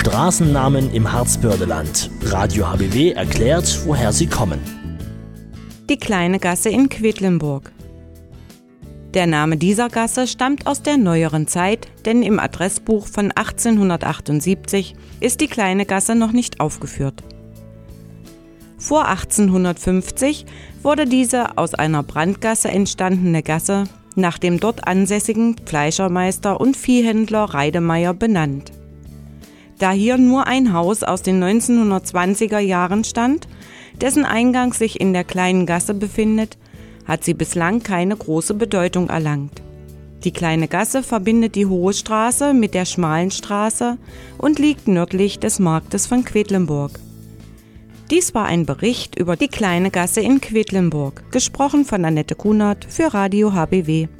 Straßennamen im Harzbördeland. Radio HBW erklärt, woher sie kommen. Die kleine Gasse in Quedlinburg. Der Name dieser Gasse stammt aus der neueren Zeit, denn im Adressbuch von 1878 ist die kleine Gasse noch nicht aufgeführt. Vor 1850 wurde diese aus einer Brandgasse entstandene Gasse nach dem dort ansässigen Fleischermeister und Viehhändler Reidemeyer benannt. Da hier nur ein Haus aus den 1920er Jahren stand, dessen Eingang sich in der kleinen Gasse befindet, hat sie bislang keine große Bedeutung erlangt. Die kleine Gasse verbindet die Hohe Straße mit der schmalen Straße und liegt nördlich des Marktes von Quedlinburg. Dies war ein Bericht über die kleine Gasse in Quedlinburg, gesprochen von Annette Kunert für Radio HBW.